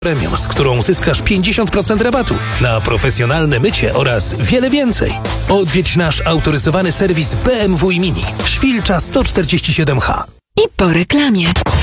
Premium, z którą zyskasz 50% rabatu na profesjonalne mycie oraz wiele więcej. Odwiedź nasz autoryzowany serwis BMW i Mini. Świlcza 147H. I po reklamie.